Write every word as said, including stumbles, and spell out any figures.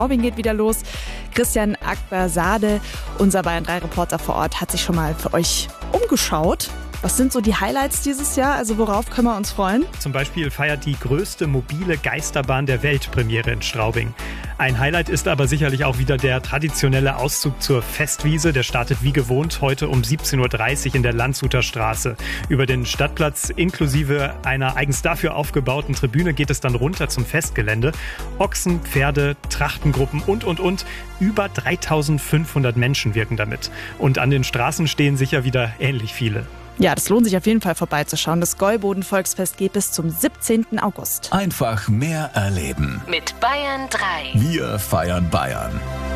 Straubing geht wieder los. Christian Akbersade, unser Bayern drei Reporter vor Ort, hat sich schon mal für euch umgeschaut. Was sind so die Highlights dieses Jahr? Also worauf können wir uns freuen? Zum Beispiel feiert die größte mobile Geisterbahn der Welt Premiere in Straubing. Ein Highlight ist aber sicherlich auch wieder der traditionelle Auszug zur Festwiese. Der startet wie gewohnt heute um siebzehn Uhr dreißig in der Landshuter Straße. Über den Stadtplatz inklusive einer eigens dafür aufgebauten Tribüne geht es dann runter zum Festgelände. Ochsen, Pferde, Trachtengruppen und, und, und. Über dreitausendfünfhundert Menschen wirken damit. Und an den Straßen stehen sicher wieder ähnlich viele. Ja, das lohnt sich auf jeden Fall vorbeizuschauen. Das Gäuboden-Volksfest geht bis zum siebzehnten August. Einfach mehr erleben. Mit Bayern drei. Wir feiern Bayern.